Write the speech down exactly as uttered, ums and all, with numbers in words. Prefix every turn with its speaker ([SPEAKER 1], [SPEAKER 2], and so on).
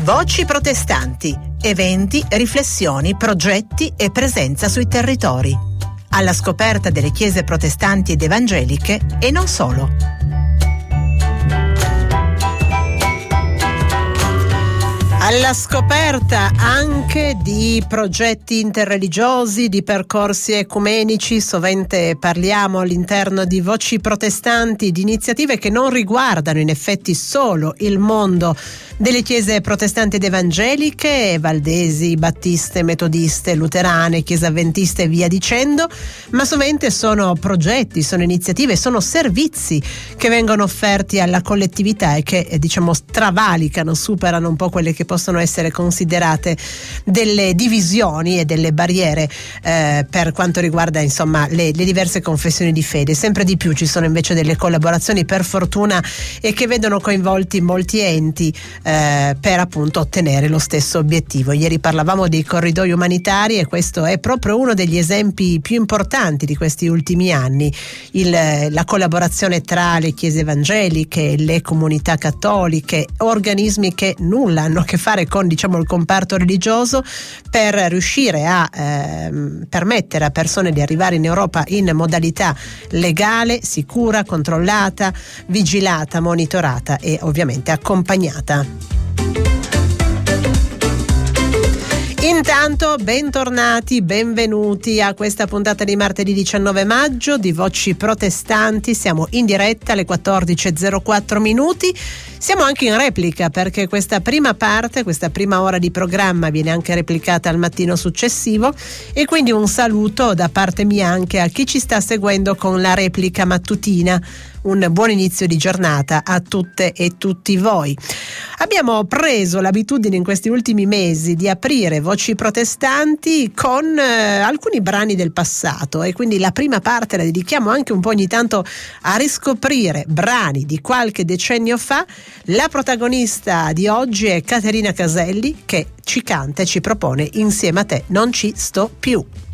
[SPEAKER 1] Voci protestanti, eventi, riflessioni, progetti e presenza sui territori. Alla scoperta delle chiese protestanti ed evangeliche e non solo. Alla scoperta anche di progetti interreligiosi, di percorsi ecumenici. Sovente parliamo all'interno di Voci protestanti di iniziative che non riguardano in effetti solo il mondo delle chiese protestanti ed evangeliche, valdesi, battiste, metodiste, luterane, chiese avventiste e via dicendo, ma sovente sono progetti, sono iniziative, sono servizi che vengono offerti alla collettività e che eh, diciamo travalicano, superano un po' quelle che possono essere considerate delle divisioni e delle barriere eh, per quanto riguarda insomma le, le diverse confessioni di fede. Sempre di più ci sono invece delle collaborazioni, per fortuna, e che vedono coinvolti molti enti eh, per appunto ottenere lo stesso obiettivo. Ieri parlavamo dei corridoi umanitari e questo è proprio uno degli esempi più importanti di questi ultimi anni. Il, la collaborazione tra le chiese evangeliche, le comunità cattoliche, organismi che nulla hanno a che fare con diciamo il comparto religioso, per riuscire a ehm, permettere a persone di arrivare in Europa in modalità legale, sicura, controllata, vigilata, monitorata e ovviamente accompagnata. Intanto bentornati, benvenuti a questa puntata di martedì diciannove maggio di Voci Protestanti. Siamo in diretta alle quattordici e zero quattro minuti. Siamo anche in replica perché questa prima parte, questa prima ora di programma viene anche replicata al mattino successivo, e quindi un saluto da parte mia anche a chi ci sta seguendo con la replica mattutina. Un buon inizio di giornata a tutte e tutti voi. Abbiamo preso l'abitudine in questi ultimi mesi di aprire Voci Protestanti con eh, alcuni brani del passato, e quindi la prima parte la dedichiamo anche un po' ogni tanto a riscoprire brani di qualche decennio fa. La protagonista di oggi è Caterina Caselli, che ci canta e ci propone Insieme a te non ci sto più.